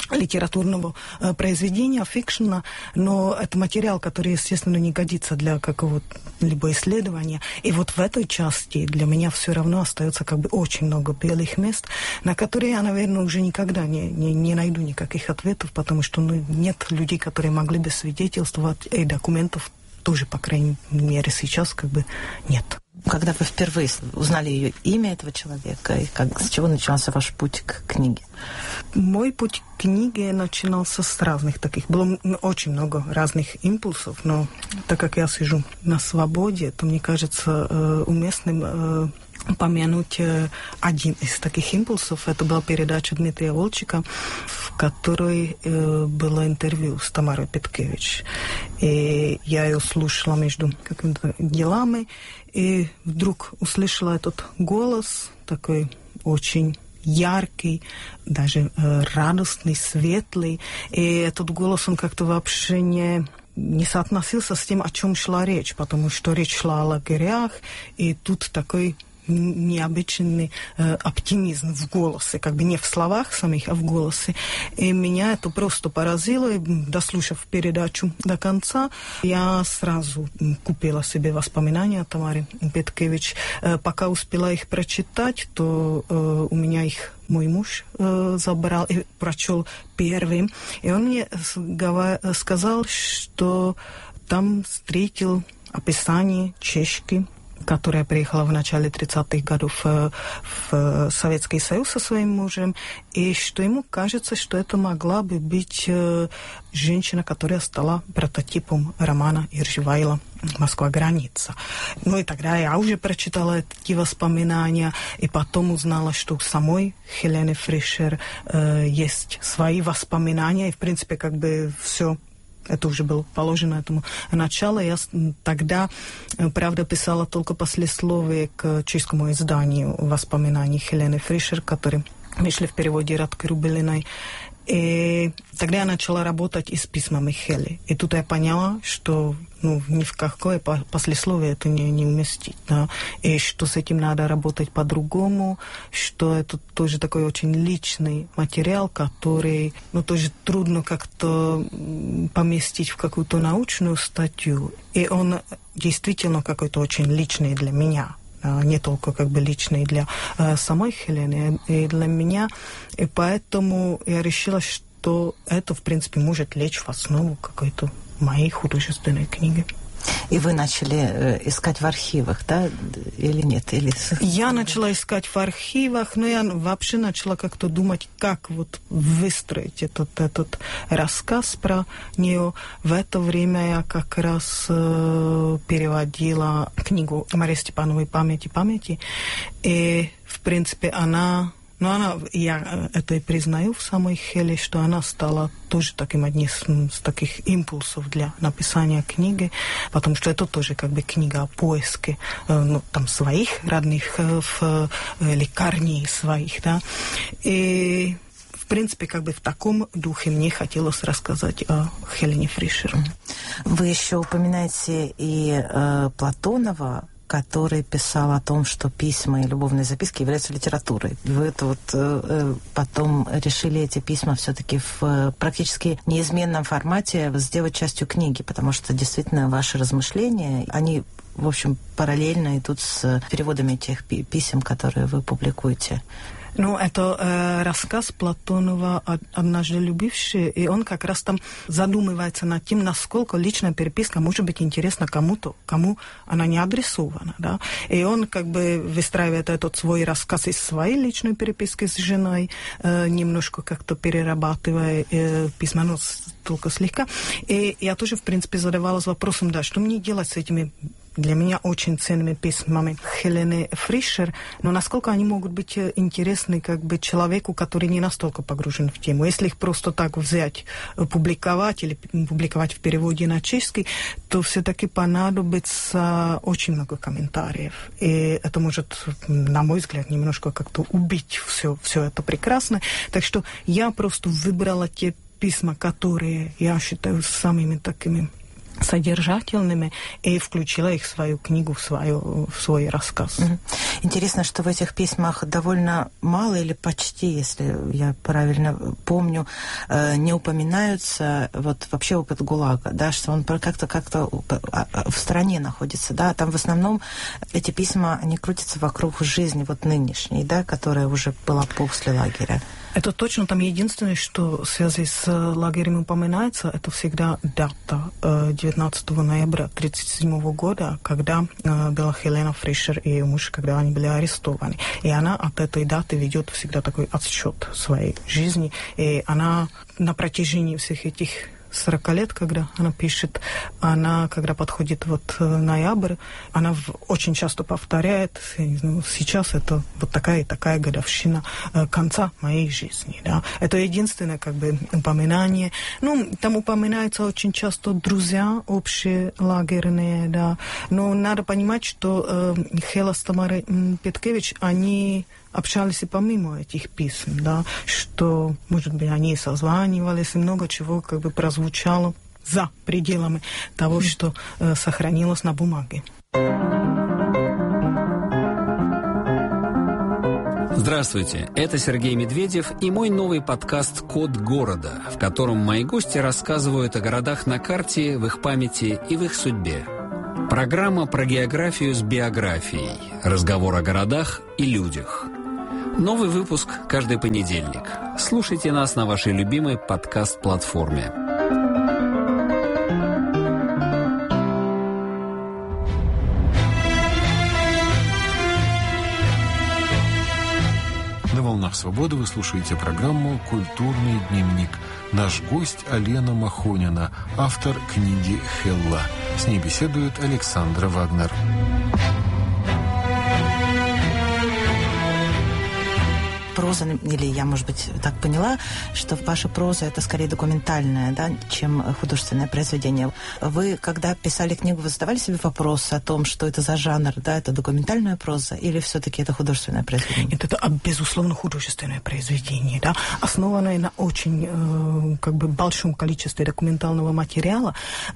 S18: литературного произведения, фикшена, но это материал, который, естественно, не годится для какого-либо исследования. И вот в этой части для меня все равно остается как бы очень много белых мест, на которые я, наверное, уже никогда не найду никаких ответов, потому что нет людей, которые могли бы свидетельствовать, и документов тоже, по крайней мере, сейчас как бы нет.
S17: Когда вы впервые узнали ее имя этого человека, и с чего начался ваш путь к книге?
S18: Мой путь к книге начинался с разных таких. Было очень много разных импульсов, но так как я сижу на свободе, то мне кажется уместным упомянуть один из таких импульсов. Это была передача Дмитрия Волчика, в которой было интервью с Тамарой Петкевич. И я ее слушала между какими-то делами, и вдруг услышала этот голос, такой очень яркий, даже радостный, светлый. И этот голос, он как-то вообще не соотносился с тем, о чем шла речь, потому что речь шла о лагерях, и тут такой необычный оптимизм в голосе, как бы не в словах самих, а в голосе. И меня это просто поразило. И, дослушав передачу до конца, я сразу купила себе воспоминания Тамары Петкевич. Пока успела их прочитать, то у меня их мой муж забрал и прочел первым. И он мне сказал, что там встретил описание чешки, которая приехала в начале 30-х годов в Советский Союз со своим мужем, и что ему кажется, что это могла бы быть женщина, которая стала прототипом романа Иржевайла «Москва граница». Ну и тогда я уже прочитала эти воспоминания, и потом узнала, что у самой Хелены Фришер есть свои воспоминания, и в принципе как бы все. Это уже было положено этому начало. Я тогда, правда, писала только послесловие к чешскому изданию воспоминаний Хелены Фришер, которые вышли в переводе Радки Рубелиной. И тогда я начала работать и с письмами Хели. И тут я поняла, что ни в какое послесловие это не уместить. Да? И что с этим надо работать по-другому, что это тоже такой очень личный материал, который тоже трудно как-то поместить в какую-то научную статью. И он действительно какой-то очень личный для меня. Не только как бы личный для самой Хелены, и для меня. И поэтому я решила, что это, в принципе, может лечь в основу какой-то моей художественной книги.
S17: И вы начали искать в архивах, да, или нет?
S18: Я начала искать в архивах, но я вообще начала как-то думать, как выстроить этот рассказ про нее. В это время я как раз переводила книгу Марии Степановой «Памяти». И, в принципе, я это и признаю в самой Хеле, что она стала тоже таким одним из таких импульсов для написания книги, потому что это тоже как бы книга о поиске своих родных в лекарне своих, да. И в принципе, как бы в таком духе мне хотелось рассказать о Хелене Фришер.
S17: Вы еще упоминаете и Платонова, который писал о том, что письма и любовные записки являются литературой. Вы потом решили эти письма все-таки в практически неизменном формате сделать частью книги, потому что действительно ваши размышления, они, в общем, параллельно идут с переводами тех писем, которые вы публикуете.
S18: Это рассказ Платонова «Однажды любивший», и он как раз там задумывается над тем, насколько личная переписка может быть интересна кому-то, кому она не адресована, да. И он как бы выстраивает этот свой рассказ из своей личной переписки с женой, немножко как-то перерабатывая письма, только слегка. И я тоже, в принципе, задавалась вопросом, да, что мне делать с этими для меня очень ценными письмами Хелены Фришер, но насколько они могут быть интересны как бы человеку, который не настолько погружен в тему. Если их просто так взять, публиковать или публиковать в переводе на чешский, то все-таки понадобится очень много комментариев. И это может, на мой взгляд, немножко как-то убить все это прекрасно. Так что я просто выбрала те письма, которые я считаю самыми такими содержательными и включила их в свою книгу, в свой рассказ.
S17: Интересно, что в этих письмах довольно мало или почти, если я правильно помню, не упоминаются вот вообще опыт ГУЛАГа, да, что он как-то в стороне находится, да, там в основном эти письма, они крутятся вокруг жизни вот нынешней, да, которая уже была после лагеря.
S18: Это точно, там единственное, что в связи с лагерем упоминается, это всегда дата 19 ноября 1937 года, когда была Хелена Фришер и ее муж, когда они были арестованы. И она от этой даты ведет всегда такой отсчет своей жизни. И она на протяжении всех этих 40 лет, когда она пишет, она, когда подходит вот ноябрь, она очень часто повторяет, я не знаю, сейчас это вот такая и такая годовщина конца моей жизни, да. Это единственное, как бы, упоминание. Ну, там упоминаются очень часто друзья общие, лагерные, да. Но надо понимать, что Хела с Тамарой Петкевич, они общались и помимо этих писем, да, что, может быть, они созванивались, и много чего как бы прозвучало за пределами того, что сохранилось на бумаге.
S19: Здравствуйте, это Сергей Медведев и мой новый подкаст «Код города», в котором мои гости рассказывают о городах на карте, в их памяти и в их судьбе. Программа про географию с биографией, разговор о городах и людях. Новый выпуск каждый понедельник. Слушайте нас на вашей любимой подкаст-платформе.
S16: На «Волнах свободы» вы слушаете программу «Культурный дневник». Наш гость Алена Махонина, автор книги «Хелла». С ней беседует Александра Вагнер.
S17: Проза, или я, может быть, так поняла, что ваша проза это скорее документальная, да, чем художественное произведение. Вы, когда писали книгу, вы задавали себе вопрос о том, что это за жанр, да, это документальная проза или все-таки это художественное произведение?
S18: Нет, это, безусловно, художественное произведение, да, основанное на очень, как бы, большом количестве документального материала.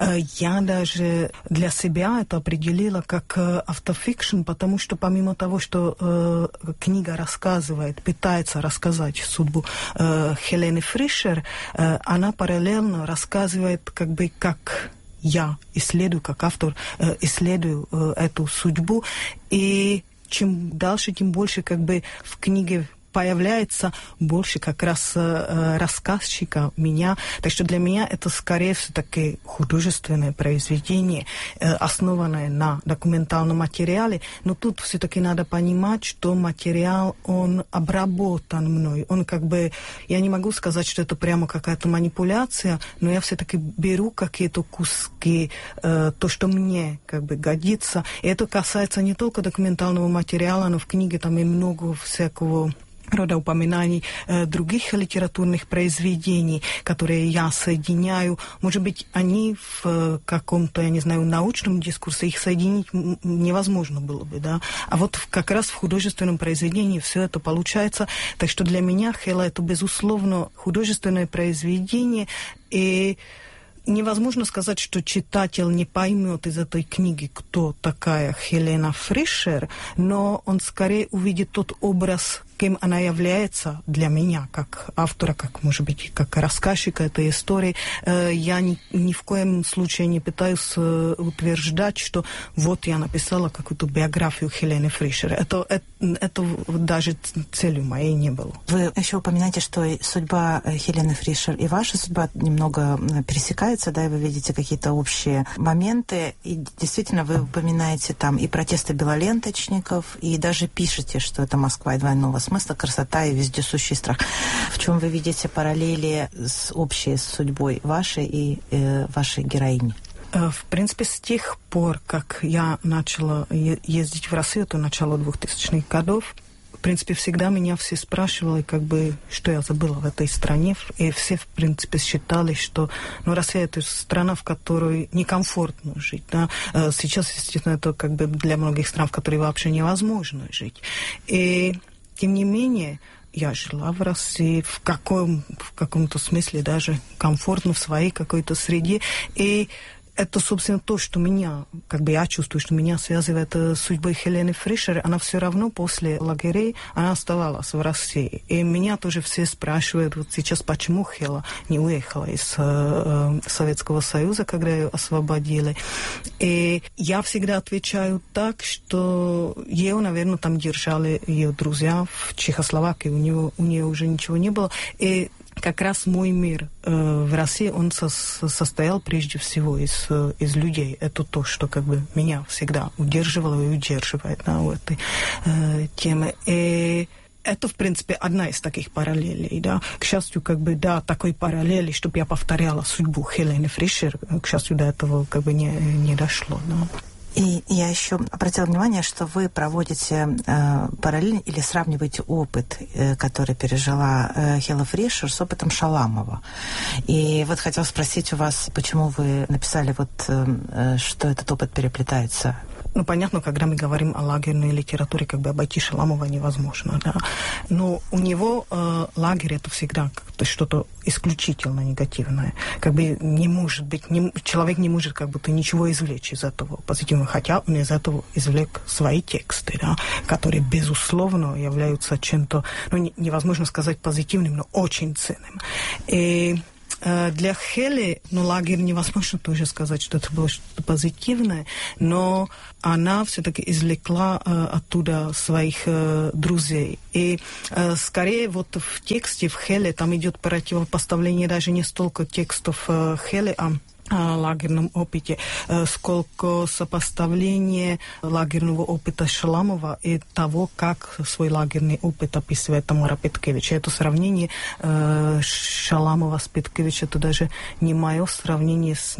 S18: Я даже для себя это определила как автофикшн, потому что помимо того, что книга рассказывает, пытается рассказать судьбу Хелены Фришер, она параллельно рассказывает, как бы, как я исследую, как автор исследую эту судьбу. И чем дальше, тем больше, как бы, в книге появляется больше как раз рассказчика, меня. Так что для меня это скорее все-таки художественное произведение, основанное на документальном материале. Но тут все-таки надо понимать, что материал, он обработан мной. Он как бы, я не могу сказать, что это прямо какая-то манипуляция, но я все-таки беру какие-то куски, то, что мне как бы годится. И это касается не только документального материала, но в книге там и много всякого рода упоминаний других литературных произведений, которые я соединяю. Может быть, они в каком-то, я не знаю, научном дискурсе, их соединить невозможно было бы, да. А вот как раз в художественном произведении все это получается. Так что для меня Хелла это, безусловно, художественное произведение, и невозможно сказать, что читатель не поймет из этой книги, кто такая Хелена Фришер, но он скорее увидит тот образ, кем она является для меня, как автора, как, может быть, как рассказчика этой истории. Я ни в коем случае не пытаюсь утверждать, что вот я написала какую-то биографию Хелены Фришер. Это даже целью моей не было.
S17: Вы еще упоминаете, что судьба Хелены Фришер и ваша судьба немного пересекается, да, и вы видите какие-то общие моменты. И действительно, вы упоминаете там и протесты белоленточников, и даже пишете, что это Москва и двойного смысла, красота и вездесущий страх. В чем вы видите параллели общей с судьбой вашей и вашей героини?
S18: В принципе, с тех пор, как я начала ездить в Россию, это начало 2000-х годов, в принципе, всегда меня все спрашивали, как бы, что я забыла в этой стране. И все, в принципе, считали, что Россия — это страна, в которой некомфортно жить. Да? Сейчас, естественно, это как бы для многих стран, в которой вообще невозможно жить. И тем не менее, я жила в России в каком-то смысле даже комфортно в своей какой-то среде. И это, собственно, то, что меня, как бы я чувствую, что меня связывает с судьбой Хелены Фришер. Она все равно после лагерей, она оставалась в России. И меня тоже все спрашивают вот сейчас, почему Хела не уехала из Советского Союза, когда ее освободили. И я всегда отвечаю так, что ее, наверное, там держали ее друзья в Чехословакии. У нее уже ничего не было. И как раз мой мир в России, он состоял прежде всего из людей. Это то, что как бы меня всегда удерживало и удерживает, да, в этой теме. И это, в принципе, одна из таких параллелей, да. К счастью, как бы, да, такой параллели, чтобы я повторяла судьбу Хелены Фришер, к счастью, до этого как бы не дошло, да.
S17: И я еще обратила внимание, что вы проводите параллель или сравниваете опыт, который пережила Хела Фришер, с опытом Шаламова. И вот хотела спросить у вас, почему вы написали, вот, что этот опыт переплетается.
S18: Ну, понятно, когда мы говорим о лагерной литературе, как бы обойти Шаламова невозможно, да. Но у него лагерь — это всегда как-то что-то исключительно негативное. Как бы не может быть, человек не может как будто ничего извлечь из этого позитивного, хотя он из этого извлек свои тексты, да, которые, безусловно, являются чем-то, ну, невозможно сказать позитивным, но очень ценным. И для Хели, ну, лагерь невозможно тоже сказать, что это было что-то позитивное, но она все-таки извлекла оттуда своих друзей. И скорее вот в тексте, в Хеле, там идет противопоставление даже не столько текстов Хели, а лагерном опыте, сколько сопоставление лагерного опыта Шаламова и того, как свой лагерный опыт описывает Тамара Петкевич. Это сравнение Шаламова с Петкевич, это даже не мое сравнение с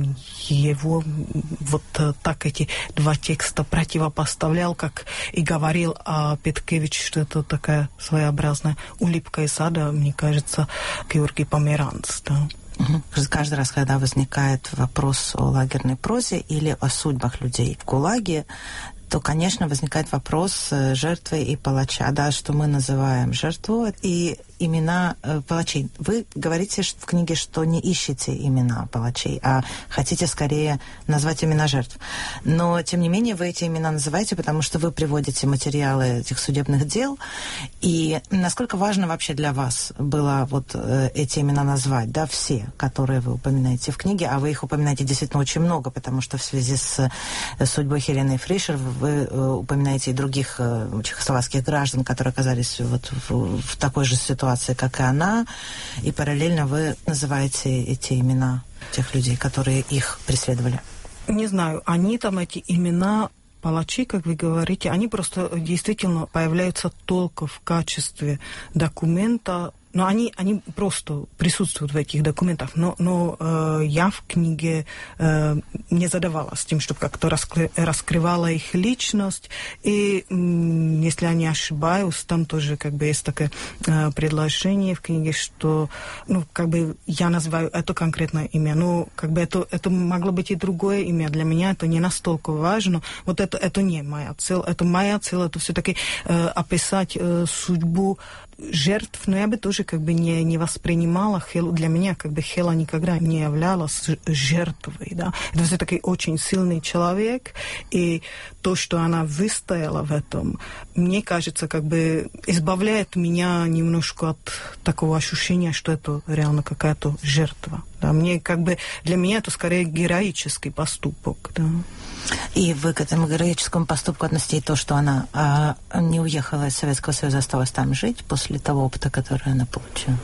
S18: его, вот так эти два текста противопоставлял, как и говорил о Петкевич, что это такая своеобразная улыбка из ада, мне кажется, Георгий Померанц, да.
S17: Каждый раз, когда возникает вопрос о лагерной прозе или о судьбах людей в ГУЛАГе, то, конечно, возникает вопрос жертвы и палача, да, что мы называем жертвой, и имена палачей. Вы говорите в книге, что не ищете имена палачей, а хотите скорее назвать имена жертв. Но, тем не менее, вы эти имена называете, потому что вы приводите материалы этих судебных дел. И насколько важно вообще для вас было вот эти имена назвать, да, все, которые вы упоминаете в книге, а вы их упоминаете действительно очень много, потому что в связи с судьбой Хелены Фришер вы упоминаете и других чехословацких граждан, которые оказались вот в такой же ситуации, как и она, и параллельно вы называете эти имена тех людей, которые их преследовали.
S18: Не знаю, они там, эти имена палачи, как вы говорите, они просто действительно появляются только в качестве документа, но они просто присутствуют в этих документах. Но я в книге не задавалась с тем, чтобы как-то раскрывала их личность. И, если я не ошибаюсь, там тоже как бы есть такое предложение в книге, что, ну, как бы я называю это конкретное имя. Ну, как бы это могло быть и другое имя. Для меня это не настолько важно. Вот это не моя цель. Это моя цель, это все-таки описать судьбу жертв, но я бы тоже как бы не воспринимала Хелу. Для меня как бы Хела никогда не являлась жертвой, да. Это все-таки очень сильный человек, и то, что она выстояла в этом, мне кажется, как бы избавляет меня немножко от такого ощущения, что это реально какая-то жертва. Да. Мне как бы, для меня это скорее героический поступок, да.
S17: И вы к этому героическому поступку относите то, что она не уехала из Советского Союза, осталась там жить после того опыта, который она получила?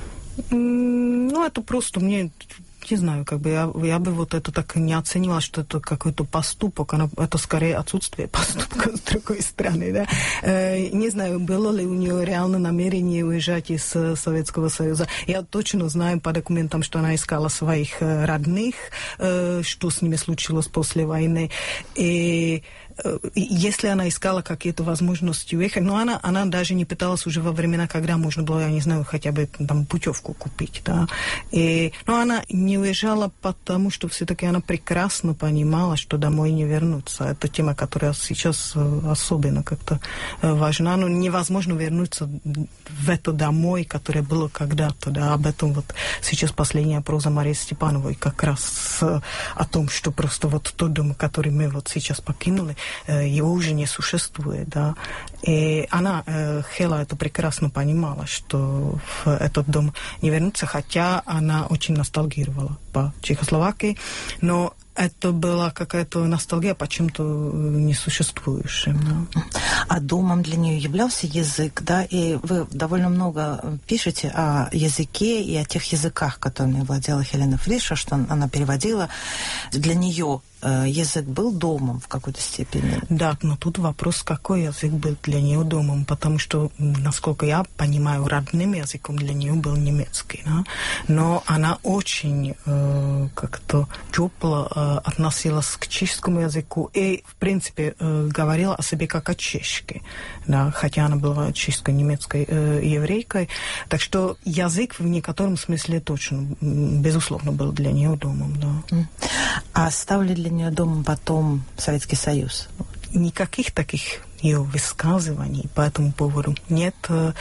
S18: Ну, это просто мне... Не знаю, как бы я бы вот это так не оценила, что это какой-то поступок, это скорее отсутствие поступка с другой стороны, да. Не знаю, было ли у нее реально намерение уезжать из Советского Союза. Я точно знаю по документам, что она искала своих родных, что с ними случилось после войны. И если она искала какие-то возможности уехать, но она даже не пыталась уже во времена, когда можно было, я не знаю, хотя бы там путевку купить, да. Но она не уезжала, потому что все-таки она прекрасно понимала, что домой не вернуться. Это тема, которая сейчас особенно как-то важна. Но невозможно вернуться в это домой, которое было когда-то, да. Об этом вот сейчас последняя проза Марии Степановой как раз о том, что просто вот тот дом, который мы вот сейчас покинули, его уже не существует, да. И она, Хела, это прекрасно понимала, что в этот дом не вернуться, хотя она очень ностальгировала по Чехословакии, но это была какая-то ностальгия по чем-то несуществующим. Да.
S17: А домом для нее являлся язык, да, и вы довольно много пишете о языке и о тех языках, которыми владела Хелена Фришер, что она переводила. Для нее язык был домом в какой-то степени?
S18: Да, но тут вопрос, какой язык был для нее домом, потому что, насколько я понимаю, родным языком для нее был немецкий, да? Но она очень как-то тепло относилась к чешскому языку и, в принципе, говорила о себе как о чешке, да? Хотя она была чешско-немецкой еврейкой, так что язык в некотором смысле точно, безусловно, был для нее домом, да.
S17: А ставили для нее домом потом Советский Союз?
S18: Никаких таких ее высказываний по этому поводу нет.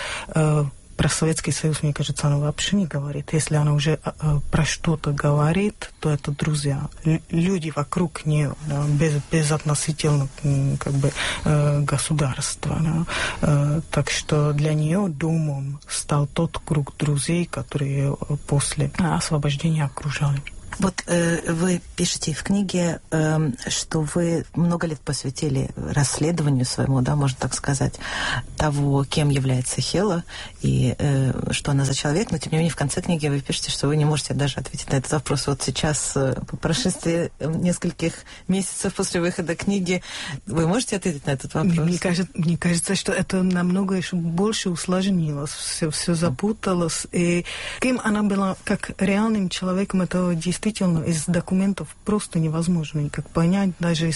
S18: Про Советский Союз, мне кажется, она вообще не говорит. Если она уже про что-то говорит, то это друзья, люди вокруг нее, да, безотносительно как бы государства. Да. Так что для нее домом стал тот круг друзей, которые после освобождения окружали.
S17: Вот вы пишете в книге, что вы много лет посвятили расследованию своему, да, можно так сказать, того, кем является Хела и что она за человек, но тем не менее в конце книги вы пишете, что вы не можете даже ответить на этот вопрос. Вот сейчас, по прошествии нескольких месяцев после выхода книги, вы можете ответить на этот вопрос?
S18: Мне кажется, что это намного еще больше усложнилось, все запуталось. И кем она была как реальным человеком, это действительно из документов просто невозможно никак понять, даже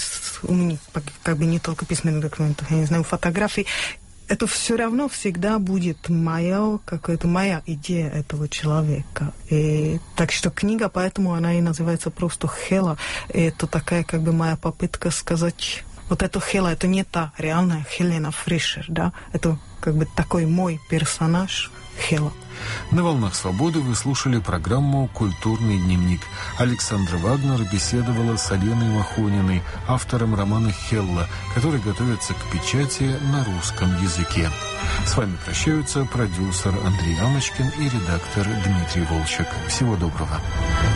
S18: как бы не только письменных документов, я не знаю, фотографий. Это все равно всегда будет моя идея этого человека. И, так что книга, поэтому она и называется просто «Хела». И это такая как бы моя попытка сказать, вот это Хела, это не та реальная Хелена Фришер, да, это как бы такой мой персонаж Хела.
S16: На «Волнах свободы» вы слушали программу «Культурный дневник». Александра Вагнер беседовала с Аленой Махониной, автором романа «Хелла», который готовится к печати на русском языке. С вами прощаются продюсер Андрей Амочкин и редактор Дмитрий Волчек. Всего доброго.